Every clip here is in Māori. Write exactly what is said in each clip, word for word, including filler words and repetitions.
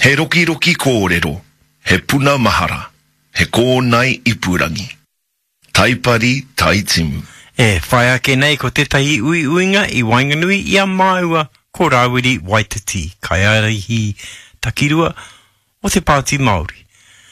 He roki roki kōrero, he puna mahara, he kōnai ipurangi. Taipari taitimu. E, whai ake nei ko tetahi ui uinga i Wainganui i a maua ko Rawiri Waititi, kai arihi takirua o te Pāti Māori.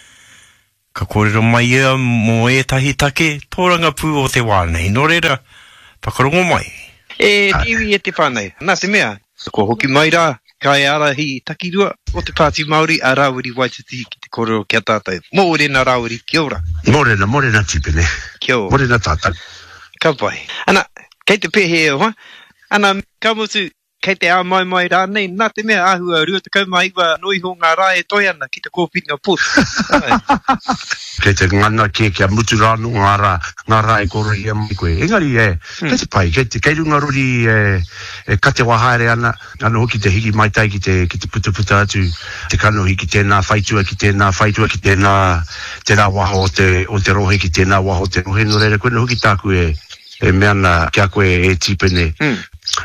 Ka kōrero mai ia mō e tahi take, tōranga pū o te wānei. Nō reira, whakarongo mai. E, tiwi e te whānei. Nā te mea, ko hoki mai rā, kai arahi takirua o te Pāti Māori a Rawiri Waititi ki te kōrero kia tātou. Mō rena Rawiri, kia ora. Mō rena, mō rena tipene. Kia ora. Mō rena tātou. Ka pai. Ana, kei te pehe o, ha? Ana, ka mutu, kei te a mai mai rā nei, nā te mea ahua rua te kauma iwa noi ho ngā rā e toi ana ki te kōpinga put. Kei te ngana ke kia mutu rānu ngā rā, ngā rā e koro ia mai koe. Engari e, hmm. kei te pai, kei te kei runga ruri e, e kate wahaere ana, ana hoki te hiki mai tai ki te, ki te puta puta atu, te kanohi ki tēnā whaitua, ki tēnā whaitua, ki tēnā, tēnā waho o te, o te rohe, ki tēnā waho o te rohe, no reira koe no hoki tāku e, e meana kia koe e tipene. Hmm.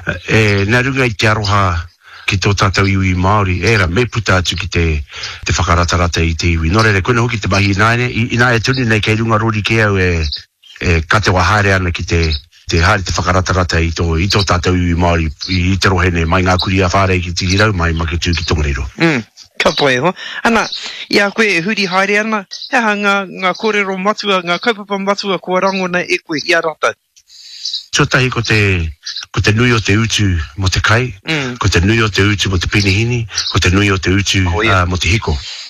E nā runga i te aroha ki tō tātou iwi Māori, e ra me puta atu ki te, te whakaratarata i te iwi. Nō reira, koe hoki te mahi nāne, i, i nā e tuni nei kei runga rori ke au e, e kate wa haere ana ki te, te haere te whakaratarata i tō, i tō tātou iwi Māori, i, i te rohene, mai ngā kuri a whare ki te hirau, mai ma ke tū ki tongareiro. Mm. Ka poe ho. Ana, ia koe e huri haere ana, hea ngā, ngā kōrero matua, ngā kaupapa matua kua rangona e koe i a rata. So tahi ko te, ko te nui o te utu mo te kai, mm. ko te nui o te utu mo te pinihini, ko te nui o te utu oh, yeah. uh, mo te hiko.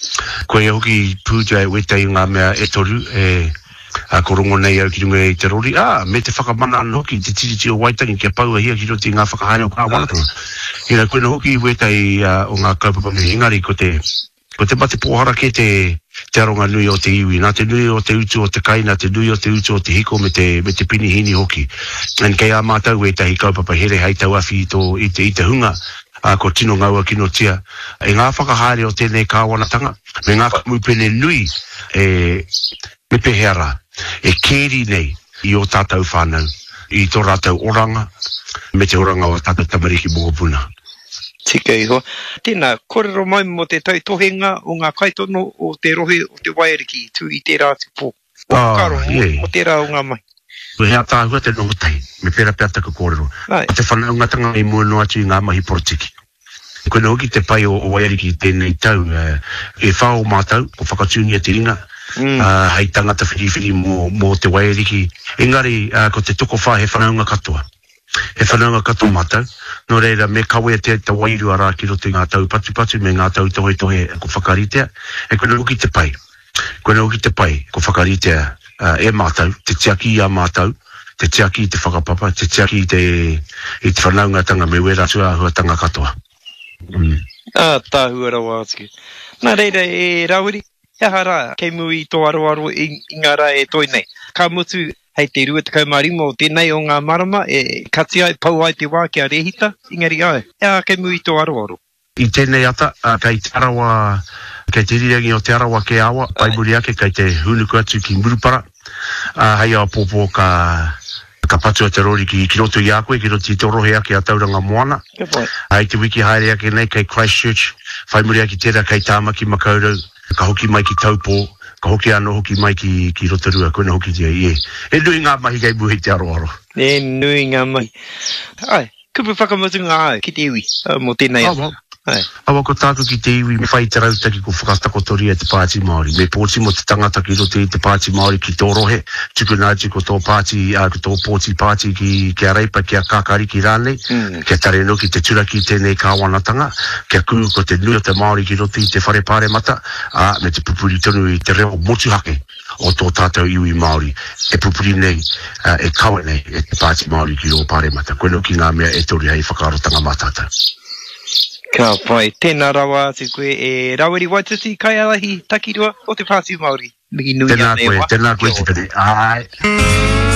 Ko e hoki pūtua e wetai ngā mea e toru, e a korongo nei au ki runga e te rori, ah, me te whakamana ana hoki, te tiriti o waitangi kia paua hia ki roti ngā whakahaere o kā wanatanga. Hina koe na hoki wetai uh, o ngā kaupapa me ingari ko te, ko te mate pohara ke te, te aronga nui o te iwi, nā te nui o te utu o te kai, nā te nui o te utu o te hiko me te, me te pinihini hoki. En kei a mātau e tahi kaupapa here hei tau awhi i, tō, i, te, i te hunga, a ko tino ngaua kino tia. E ngā whakahaere o tēnei kāwanatanga, me ngā kamupene nui, e, me peheara, e kēri nei i o tātou whānau, i tō rātou oranga, me te oranga o tātou tamariki mōpuna. Tika iho. Tēnā, kōrero mai mo te tau tohenga o ngā kaitono o te rohe o te wairiki tū i tērā te pō. O ah, karo, yeah. o, o tērā o ngā mai. Ko hea tāhua te nongotai, me pera pēta ka kōrero. Ai. O te whanaungatanga i mua noa atu i ngā mahi porotiki. Ko na hoki te pai o, o wairiki tēnei tau, uh, e whao mātau, ko whakatūngia te ringa, mm. uh, hei tangata whiriwhiri mō, mō te wairiki. Engari, uh, ko te toko wha he whanaunga katoa. He whananga kato mātau, no reira me kawe te te wairu ara ki roto ngā tau patu patu me ngā tau tohe tohe ko whakaritea, e koe hoki te pai, koe hoki te pai ko whakaritea uh, e mātau, te tiaki a mātau, te tiaki te whakapapa, te tiaki te, i te whanaunga tanga me wera tua hua tanga katoa. Mm. Ah, tāhua rawa atu. Nā reira e Rawiri, hea hara, kei mui tō aroaro i, i ngā rā e toi nei. Ka mutu hei te rua te kaumarimo o tēnei o ngā marama, e kati ai, pau ai te wā kia rehita, ingari ai. Ea, kei mui tō aroaro. I tēnei ata, uh, kei te arawa, kei te ririangi o te arawa ke awa, paimuri ake, kei te hunuku atu ki Murupara, uh, hei a pōpō ka, ka patu a te rori ki, ki roto i a koe, ki roto i te orohe ake a tauranga moana. Hei te wiki haere ake nei, kei Christchurch, paimuri ake tērā, kei Tāmaki Makaurau, ka hoki mai ki Taupō, ka hoki ano hoki mai ki, ki Rotorua, koe na hoki tia i e. E nui ngā mahi kei buhi te aroaro. E nui ngā mahi. Ai, kupu whakamutu ngā ai, ki te iwi, uh, mo tēnei. Awa, awa ko tāku ki te iwi, me whai te rautaki ko whakatakotori e te Pāti Māori. Me pōti mo te tangata ki roto i te Pāti Māori ki tō rohe, tuku nāti ko tō Pāti, uh, ko tō pōti Pāti ki, ki a reipa, ki a kākari ki rānei, mm. ki a tare no ki te turaki tēnei kāwanatanga, ki a kuru ko te nui o te Māori ki roto i te whare pāre mata, uh, me te pupuri tonu i te reo motuhake o tō tātou iwi Māori. E pupuri nei, uh, e kawe nei, e te Pāti Māori ki o pāre mata. Koe no ki ngā mea e tori hei whakarotanga mātātou. Ka pai, tēnā rawa atu koe e Rawiri Waititi, kai alahi takirua o te Pāti Māori. Tēnā koe, tēnā koe te pene. Ai.